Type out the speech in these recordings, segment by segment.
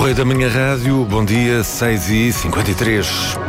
Correio da Manhã Rádio, bom dia, 6h53.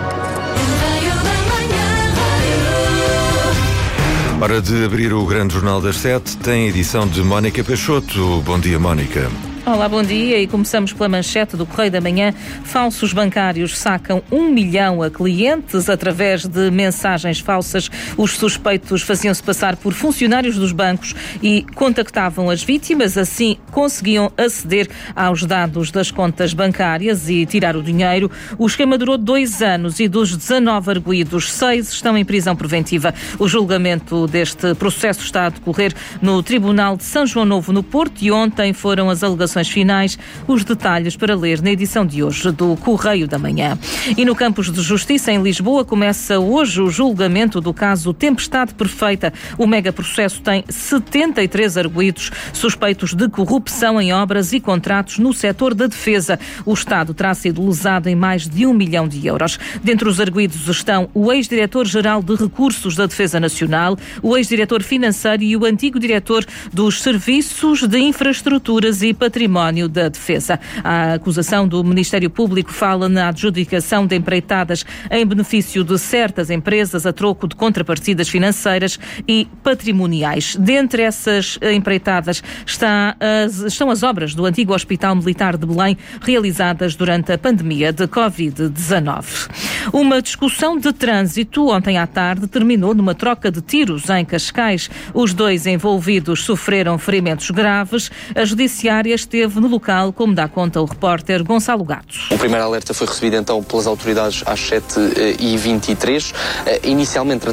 Hora de abrir o grande jornal das 7, tem a edição de Mónica Peixoto. Bom dia, Mónica. Olá, bom dia, e começamos pela manchete do Correio da Manhã. Falsos bancários sacam 1 milhão a clientes através de mensagens falsas. Os suspeitos faziam-se passar por funcionários dos bancos e contactavam as vítimas, assim conseguiam aceder aos dados das contas bancárias e tirar o dinheiro. O esquema durou 2 anos e dos 19 arguidos, 6 estão em prisão preventiva. O julgamento deste processo está a decorrer no Tribunal de São João Novo, no Porto, e ontem foram as alegações finais. Os detalhes para ler na edição de hoje do Correio da Manhã. E no Campos de Justiça, em Lisboa, começa hoje o julgamento do caso Tempestade Perfeita. O megaprocesso tem 73 arguidos suspeitos de corrupção em obras e contratos no setor da defesa. O Estado terá sido lesado em mais de 1 milhão de euros. Dentre os arguidos estão o ex-diretor-geral de Recursos da Defesa Nacional, o ex-diretor financeiro e o antigo diretor dos Serviços de Infraestruturas e Património da Defesa. A acusação do Ministério Público fala na adjudicação de empreitadas em benefício de certas empresas a troco de contrapartidas financeiras e patrimoniais. Dentre essas empreitadas estão as obras do antigo Hospital Militar de Belém, realizadas durante a pandemia de Covid-19. Uma discussão de trânsito ontem à tarde terminou numa troca de tiros em Cascais. Os 2 envolvidos sofreram ferimentos graves. A judiciária esteve no local, como dá conta o repórter Gonçalo Gatos. O primeiro alerta foi recebido então pelas autoridades às 7h23. Inicialmente